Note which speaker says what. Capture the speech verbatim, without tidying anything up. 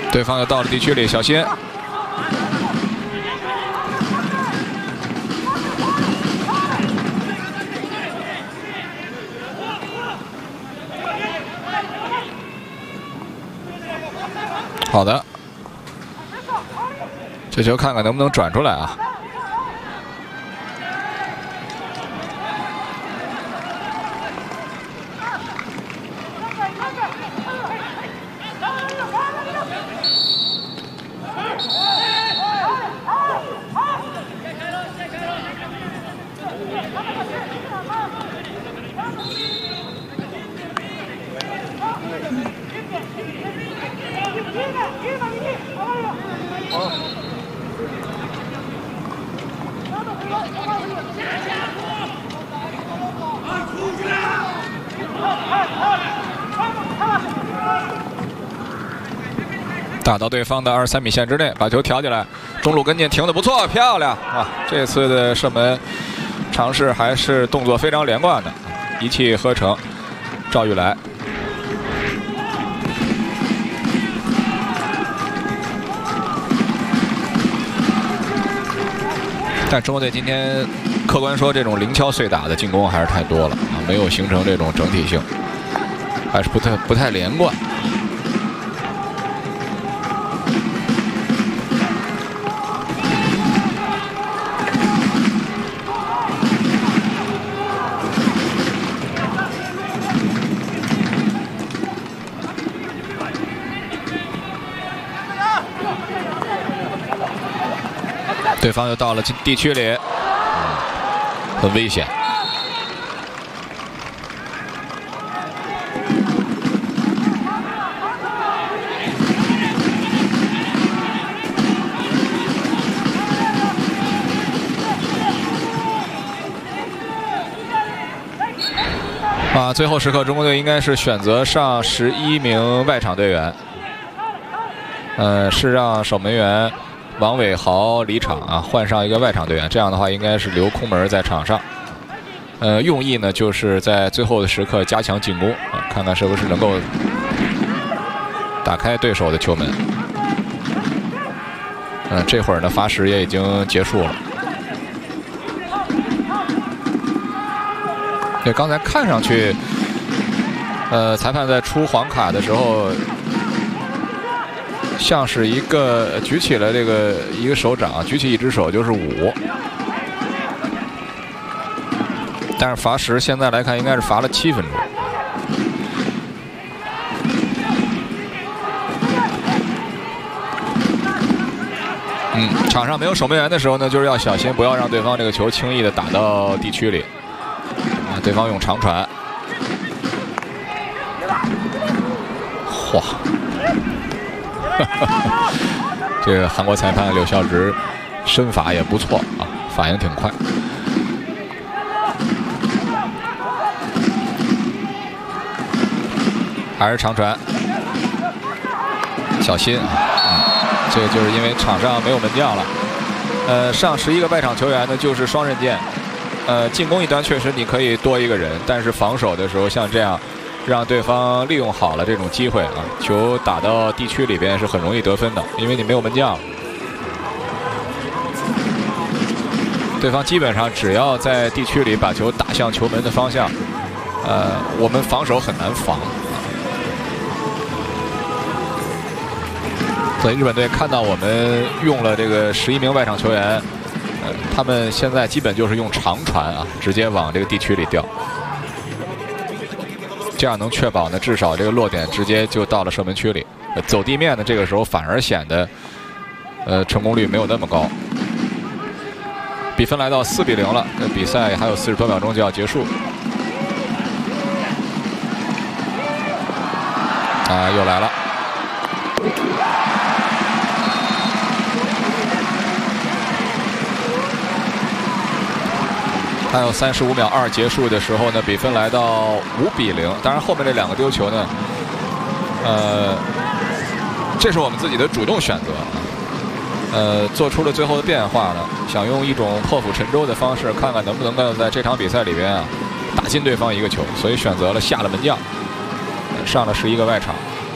Speaker 1: 对方又到了地区里，小心。好的，这球看看能不能转出来啊？打到对方的二十三米线之内，把球挑起来，中路跟进停得不错，漂亮啊！这次的射门尝试还是动作非常连贯的，一气呵成。赵玉来，但中国队今天客观说，这种零敲碎打的进攻还是太多了啊，没有形成这种整体性，还是不太不太连贯。对方又到了地区里，很危险。啊，最后时刻，中国队应该是选择上十一名外场队员，呃，是让守门员王伟豪离场啊，换上一个外场队员，这样的话应该是留空门在场上。呃，用意呢就是在最后的时刻加强进攻啊，看看是不是能够打开对手的球门。嗯、呃，这会儿呢罚时也已经结束了。对，刚才看上去，呃，裁判在出黄卡的时候，像是一个举起了这个一个手掌，举起一只手就是五，但是罚时现在来看应该是罚了七分钟。嗯，场上没有守门员的时候呢，就是要小心，不要让对方这个球轻易的打到地区里。啊，对方用长传，嚯！这个韩国裁判柳孝直身法也不错啊，反应挺快。还是长传，小心。嗯，这个就是因为场上没有门将了。呃，上十一个外场球员呢，就是双刃剑。呃，进攻一端确实你可以多一个人，但是防守的时候像这样，让对方利用好了这种机会啊，球打到地区里边是很容易得分的，因为你没有门将了。对方基本上只要在地区里把球打向球门的方向，呃，我们防守很难防。所以日本队看到我们用了这个十一名外场球员，呃，他们现在基本就是用长传啊，直接往这个地区里调。这样能确保呢，至少这个落点直接就到了射门区里。走地面呢，这个时候反而显得，呃，成功率没有那么高。比分来到四比零了，这比赛还有四十多秒钟就要结束。啊，又来了。还有三十五秒二结束的时候呢，比分来到五比零。当然后面这两个丢球呢，呃，这是我们自己的主动选择，呃，做出了最后的变化呢，想用一种破釜沉舟的方式，看看能不能够在这场比赛里边啊打进对方一个球，所以选择了下了门将，上了十一个外场。